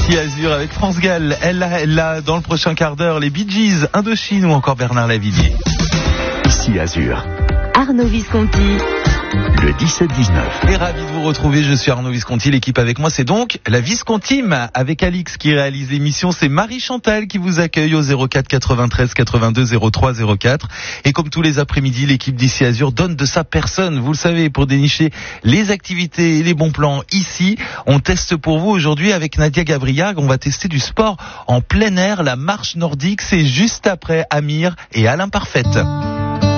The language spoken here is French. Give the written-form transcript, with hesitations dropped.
Ici Azur avec France Gall. Elle a dans le prochain quart d'heure les Bee Gees, Indochine ou encore Bernard Lavilliers. Ici Azur. Arnaud Visconti. Le 17-19. Et ravi de vous retrouver, je suis Arnaud Visconti, l'équipe avec moi c'est donc la Viscontime avec Alix qui réalise l'émission, c'est Marie Chantal qui vous accueille au 04 93 82 03 04 et comme tous les après-midi l'équipe d'Ici Azur donne de sa personne, vous le savez, pour dénicher les activités et les bons plans ici. On teste pour vous aujourd'hui avec Nadia Gabriag, on va tester du sport en plein air, la marche nordique, c'est juste après Amir et Alain Parfaite.